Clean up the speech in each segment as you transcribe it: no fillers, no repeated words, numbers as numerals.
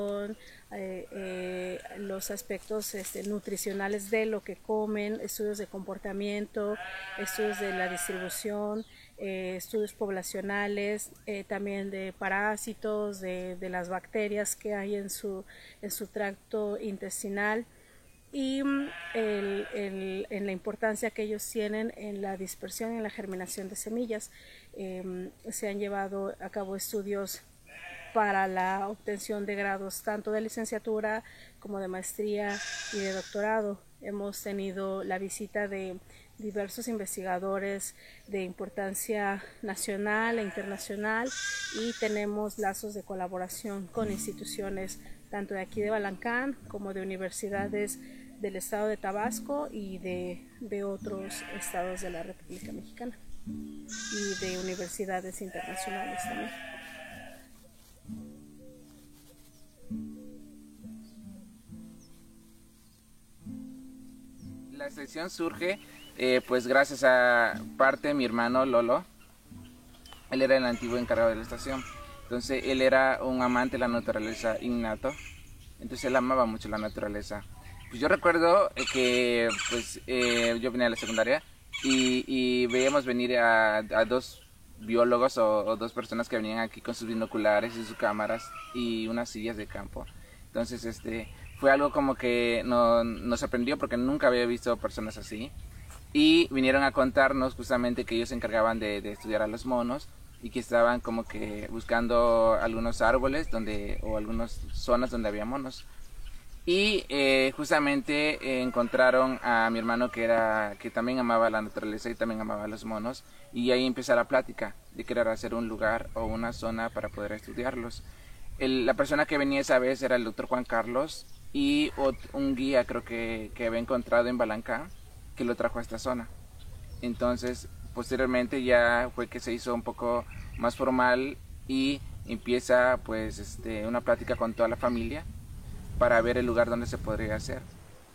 los aspectos nutricionales de lo que comen, estudios de comportamiento, estudios de la distribución, estudios poblacionales, también de parásitos, de las bacterias que hay en su tracto intestinal, y en la importancia que ellos tienen en la dispersión y en la germinación de semillas. Se han llevado a cabo estudios para la obtención de grados tanto de licenciatura como de maestría y de doctorado. Hemos tenido la visita de diversos investigadores de importancia nacional e internacional, y tenemos lazos de colaboración con instituciones tanto de aquí de Balancán como de universidades del estado de Tabasco y de otros estados de la República Mexicana, y de universidades internacionales también. La sección surge pues gracias a parte de mi hermano Lolo. Él era el antiguo encargado de la estación. Entonces él era un amante de la naturaleza innato. Entonces él amaba mucho la naturaleza. Pues yo recuerdo que pues yo venía a la secundaria y veíamos venir a dos biólogos o dos personas que venían aquí con sus binoculares y sus cámaras y unas sillas de campo. Entonces fue algo como que nos sorprendió porque nunca había visto personas así. Y vinieron a contarnos justamente que ellos se encargaban de estudiar a los monos y que estaban como que buscando algunos árboles o algunas zonas donde había monos. Y justamente encontraron a mi hermano que también amaba la naturaleza y también amaba a los monos, y ahí empieza la plática de querer hacer un lugar o una zona para poder estudiarlos. La persona que venía esa vez era el doctor Juan Carlos y un guía creo que había encontrado en Balancán que lo trajo a esta zona. Entonces posteriormente ya fue que se hizo un poco más formal y empieza pues una plática con toda la familia para ver el lugar donde se podría hacer.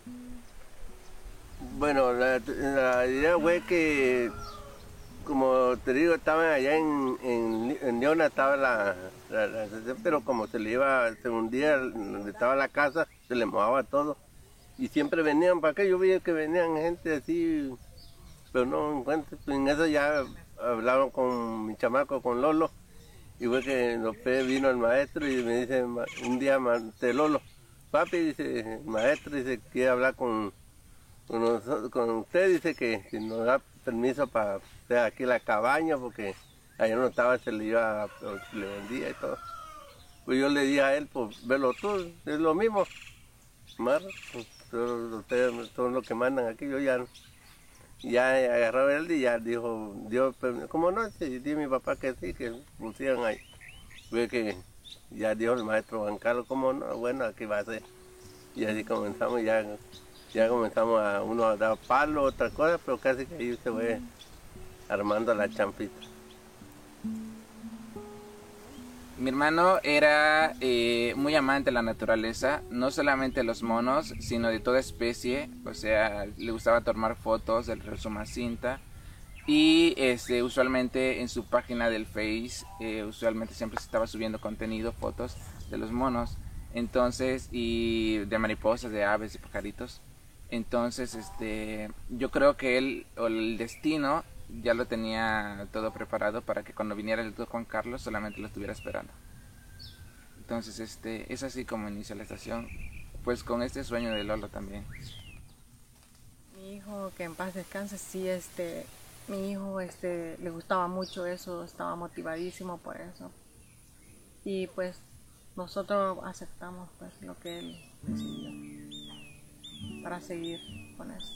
Bueno, la idea fue que, como te digo, estaba allá en Leona, estaba la sesión, pero como se le iba, un día donde estaba la casa, se le mojaba todo. Y siempre venían para acá, yo veía que venían gente así, pero no encuentro. En eso ya hablaron con mi chamaco, con Lolo, y fue que después vino el maestro y me dice un día, Lolo, papi, dice, el maestro dice, quiere hablar con usted, dice que si nos da permiso para hacer aquí la cabaña, porque allá no estaba, se le iba, le vendía y todo. Pues yo le dije a él, pues velo tú, es lo mismo. Mar, pues, ustedes son los que mandan aquí, yo ya agarró él y ya dijo, Dios, ¿cómo no? Sí, dijo mi papá que sí, que pusieran ahí. Ve que ya dijo el maestro Juan Carlos, ¿cómo no? Bueno, aquí va a ser. Y así comenzamos, ya comenzamos a uno a dar palo, otra cosa, pero casi que ahí se fue armando la champita. Mi hermano era muy amante de la naturaleza, no solamente de los monos, sino de toda especie. O sea, le gustaba tomar fotos del Resumacinta. Y usualmente en su página del Face, usualmente siempre se estaba subiendo contenido, fotos de los monos. Entonces, y de mariposas, de aves, de pajaritos. Entonces, yo creo que él, o el destino, ya lo tenía todo preparado para que cuando viniera el doctor Juan Carlos solamente lo estuviera esperando. Entonces, es así como inicia la estación, pues con este sueño de Lolo también. Mi hijo, que en paz descanse, sí, mi hijo, le gustaba mucho eso, estaba motivadísimo por eso. Y pues nosotros aceptamos pues lo que él decidió para seguir con eso.